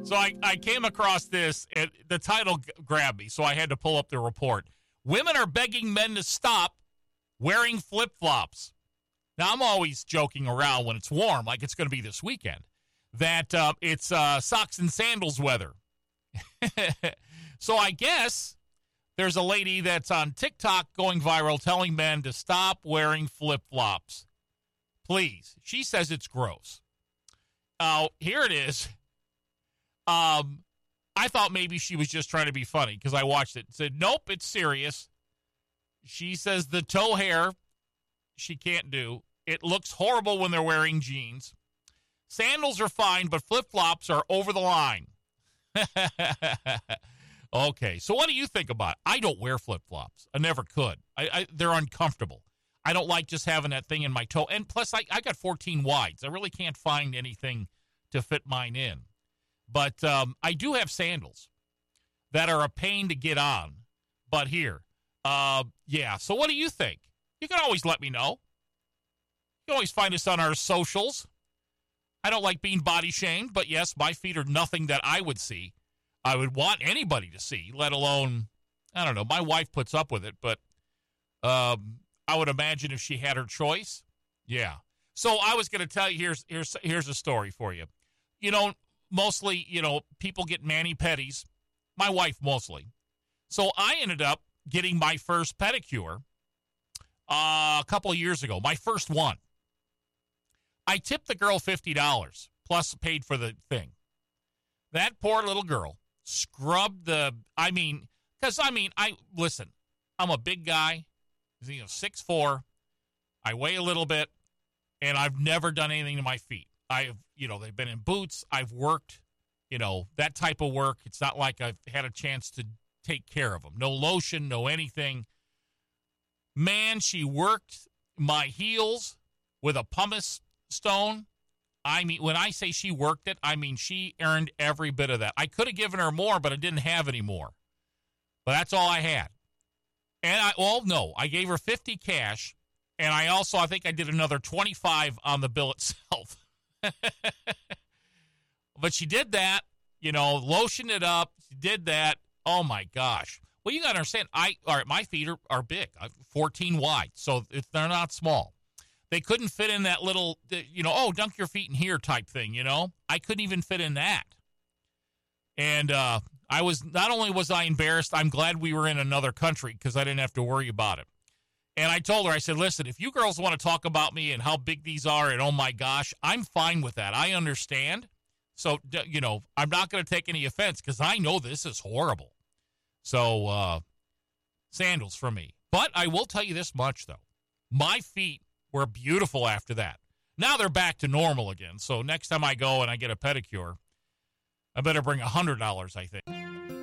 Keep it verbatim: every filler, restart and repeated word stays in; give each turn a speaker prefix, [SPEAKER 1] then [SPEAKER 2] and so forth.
[SPEAKER 1] So I, I came across this. It, the title g- grabbed me, so I had to pull up the report. Women are begging men to stop wearing flip-flops. Now, I'm always joking around when it's warm, like it's going to be this weekend, that uh, it's uh, socks and sandals weather. So I guess there's a lady that's on TikTok going viral telling men to stop wearing flip-flops. Please. She says it's gross. Uh, here it is. Um, I thought maybe she was just trying to be funny because I watched it and said, nope, it's serious. She says the toe hair she can't do. It looks horrible when they're wearing jeans. Sandals are fine, but flip-flops are over the line. Okay, so what do you think about it? I don't wear flip-flops. I never could. I, I, they're uncomfortable. I don't like just having that thing in my toe. And plus, I, I got fourteen wides. I really can't find anything to fit mine in. But um, I do have sandals that are a pain to get on. But here, uh, yeah. So what do you think? You can always let me know. You can always find us on our socials. I don't like being body shamed, but yes, my feet are nothing that I would see. I would want anybody to see, let alone, I don't know, my wife puts up with it, but um, I would imagine if she had her choice, yeah. So I was going to tell you, here's here's here's a story for you. You know, mostly, you know, people get mani-pedis, my wife mostly. So I ended up getting my first pedicure uh, a couple of years ago, my first one. I tipped the girl fifty dollars, plus paid for the thing. That poor little girl scrubbed the, I mean, because, I mean, I, listen, I'm a big guy, you know, six foot four, I weigh a little bit, and I've never done anything to my feet. I've, you know, they've been in boots, I've worked, you know, that type of work. It's not like I've had a chance to take care of them. No lotion, no anything. Man, she worked my heels with a pumice stone. I mean, when I say she worked it, I mean she earned every bit of that. I could have given her more, but I didn't have any more. But that's all I had. And I, well, no, I gave her fifty cash, and I also, I think I did another twenty-five on the bill itself. But she did that, you know, lotioned it up. She did that. Oh my gosh. Well, you got to understand, I, all right, my feet are, are big, fourteen wide, so if they're not small. They couldn't fit in that little, you know, oh, dunk your feet in here type thing, you know. I couldn't even fit in that. And uh, I was, not only was I embarrassed, I'm glad we were in another country because I didn't have to worry about it. And I told her, I said, listen, if you girls want to talk about me and how big these are and oh my gosh, I'm fine with that. I understand. So, you know, I'm not going to take any offense because I know this is horrible. So, uh, sandals for me. But I will tell you this much, though. My feet were beautiful after that. Now they're back to normal again. So next time I go and I get a pedicure, I better bring one hundred dollars, I think.